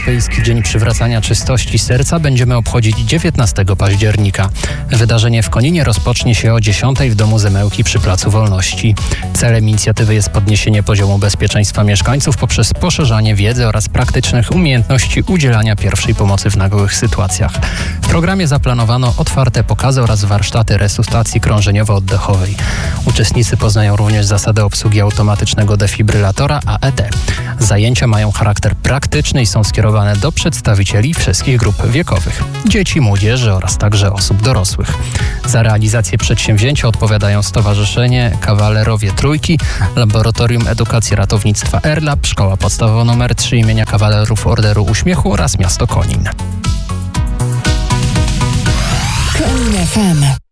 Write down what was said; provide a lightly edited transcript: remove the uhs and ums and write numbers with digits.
Europejski Dzień Przywracania Czystości Serca będziemy obchodzić 19 października. Wydarzenie w Koninie rozpocznie się o 10 w Domu Zemełki przy Placu Wolności. Celem inicjatywy jest podniesienie poziomu bezpieczeństwa mieszkańców poprzez poszerzanie wiedzy oraz praktycznych umiejętności udzielania pierwszej pomocy w nagłych sytuacjach. W programie zaplanowano otwarte pokazy oraz warsztaty resuscytacji krążeniowo-oddechowej. Uczestnicy poznają również zasady obsługi automatycznego defibrylatora AED. Zajęcia mają charakter praktyczny i są skierowane do przedstawicieli wszystkich grup wiekowych, dzieci, młodzieży oraz także osób dorosłych. Za realizację przedsięwzięcia odpowiadają Stowarzyszenie Kawalerowie Trójki, Laboratorium Edukacji Ratownictwa ERLAB, Szkoła Podstawowa nr 3 imienia Kawalerów Orderu Uśmiechu oraz miasto Konin. Konin FM.